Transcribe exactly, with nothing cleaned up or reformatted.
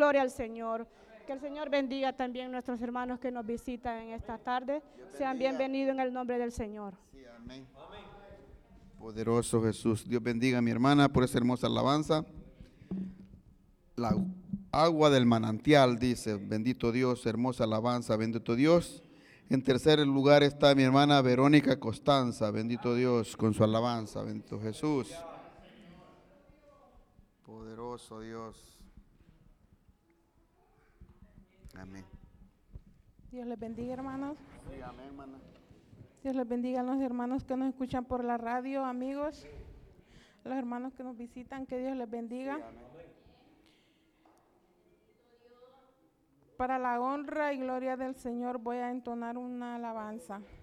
gloria al Señor. Que el Señor bendiga también a nuestros hermanos que nos visitan en esta tarde. Sean bienvenidos en el nombre del Señor. Sí, amén. Poderoso Jesús. Dios bendiga a mi hermana por esa hermosa alabanza. La agua del manantial, dice, bendito Dios, hermosa alabanza, bendito Dios. En tercer lugar está mi hermana Verónica Costanza, bendito Dios, con su alabanza, bendito Jesús. Poderoso Dios. Amén. Dios les bendiga, hermanos. Sí, amén, hermana. Dios les bendiga a los hermanos que nos escuchan por la radio, amigos. Los hermanos que nos visitan, que Dios les bendiga. Sí, Para la honra y gloria del Señor voy a entonar una alabanza.